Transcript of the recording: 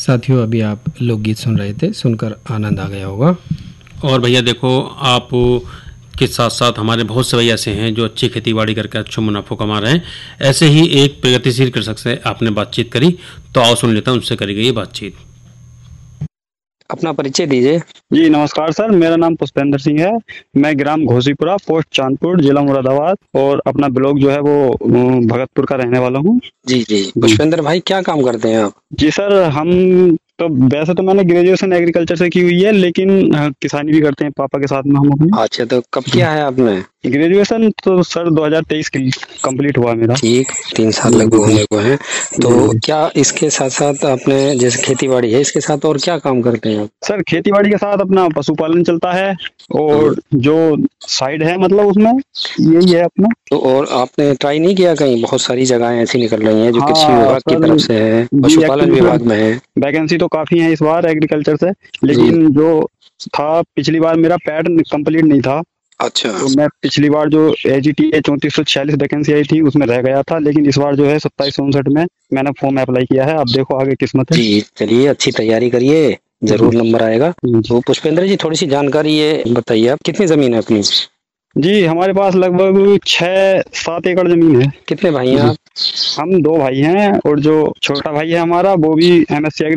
साथियों, अभी आप लोकगीत सुन रहे थे, सुनकर आनंद आ गया होगा। और भैया देखो, आप के साथ साथ हमारे बहुत से भैया ऐसे हैं जो अच्छी खेती बाड़ी करके अच्छा मुनाफा कमा रहे हैं। ऐसे ही एक प्रगतिशील कृषक से आपने बातचीत करी, तो आओ सुन लेता हूं उनसे करी गई ये बातचीत। अपना परिचय दीजिए। जी नमस्कार सर, मेरा नाम पुष्पेंद्र सिंह है। मैं ग्राम घोसीपुरा, पोस्ट चांदपुर, जिला मुरादाबाद, और अपना ब्लॉक जो है वो भगतपुर का रहने वाला हूँ। जी जी, पुष्पेंद्र भाई क्या काम करते हैं आप? जी सर, हम तो वैसे तो मैंने ग्रेजुएशन एग्रीकल्चर से की हुई है, लेकिन किसानी भी करते हैं पापा के साथ में हम अपने। अच्छा, तो कब किया है आपने? ग्रेजुएशन तो सर 2023 की कंप्लीट हुआ मेरा। ठीक, 3 साल लगभग होने को है। तो क्या इसके साथ साथ आपने, जैसे खेती बाड़ी है, इसके साथ और क्या काम करते हैं आप? सर खेती बाड़ी के साथ अपना पशुपालन चलता है, और जो साइड है मतलब उसमें यही है अपना। तो और आपने ट्राई नहीं किया कहीं? बहुत सारी जगहें ऐसी निकल रही हैं जो कृषि विभाग की तरफ से है, पशुपालन विभाग में है। वैकेंसी तो काफी है इस बार एग्रीकल्चर से, लेकिन जो था पिछली बार मेरा पैड कंप्लीट नहीं था। अच्छा, तो मैं पिछली बार जो AGTA 3446 वैकेंसी आई थी उसमें रह गया था, लेकिन इस बार जो है 2759 में मैंने फॉर्म अप्लाई किया है। अब देखो आगे किस्मत है। जी चलिए, अच्छी तैयारी करिए, जरूर नंबर आएगा। तो पुष्पेंद्र जी, थोड़ी सी जानकारी ये बताइए, आप कितनी जमीन है अपनी? जी हमारे पास लगभग 6-7 एकड़ जमीन है। कितने भाई हैं आप? हम 2 भाई हैं, और जो छोटा भाई है हमारा वो भी MSc